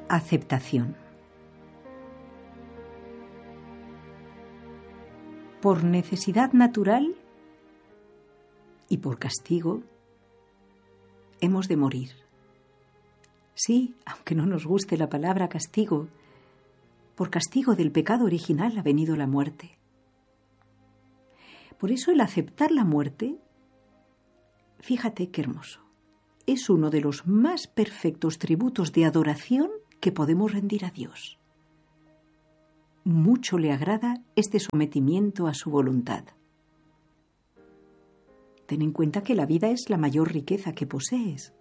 Aceptación. Por necesidad natural y por castigo hemos de morir. Sí, aunque no nos guste la palabra castigo, por castigo del pecado original ha venido la muerte. Por eso el aceptar la muerte, fíjate qué hermoso, es uno de los más perfectos tributos de adoración que podemos rendir a Dios. Mucho le agrada este sometimiento a su voluntad. Ten en cuenta que la vida es la mayor riqueza que posees.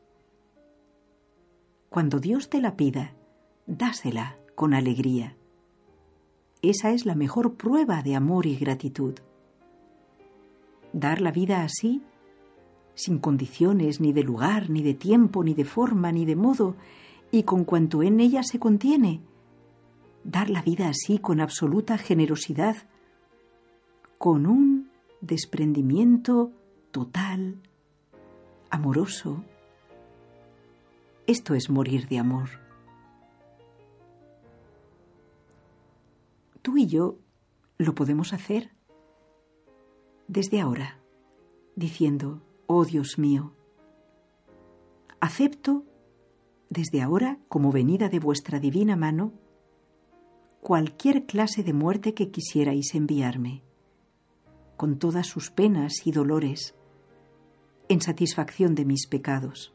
Cuando Dios te la pida, dásela con alegría. Esa es la mejor prueba de amor y gratitud. Dar la vida así, sin condiciones ni de lugar, ni de tiempo, ni de forma, ni de modo, y con cuanto en ella se contiene. Dar la vida así con absoluta generosidad, con un desprendimiento total, amoroso. Esto es morir de amor. Tú y yo lo podemos hacer desde ahora, diciendo: oh Dios mío, acepto desde ahora, como venida de vuestra divina mano, cualquier clase de muerte que quisierais enviarme, con todas sus penas y dolores, en satisfacción de mis pecados.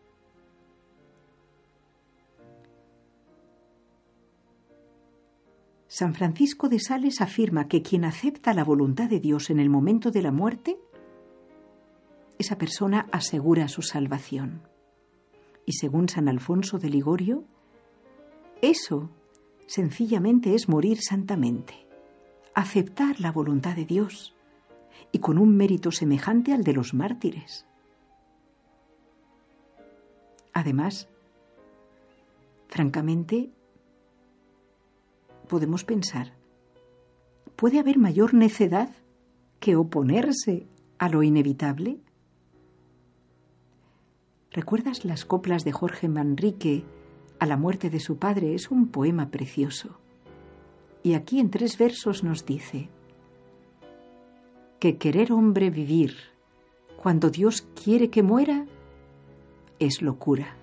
San Francisco de Sales afirma que quien acepta la voluntad de Dios en el momento de la muerte, esa persona asegura su salvación. Y según San Alfonso de Ligorio, eso sencillamente es morir santamente, aceptar la voluntad de Dios y con un mérito semejante al de los mártires. Además, francamente, podemos pensar, ¿puede haber mayor necedad que oponerse a lo inevitable? ¿Recuerdas las coplas de Jorge Manrique a la muerte de su padre? Es un poema precioso. Y aquí en 3 versos nos dice: que querer hombre vivir cuando Dios quiere que muera es locura.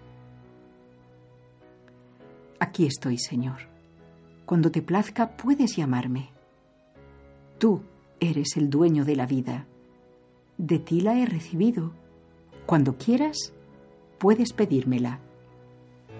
Aquí estoy, Señor. Cuando te plazca puedes llamarme. Tú eres el dueño de la vida. De ti la he recibido. Cuando quieras, puedes pedírmela.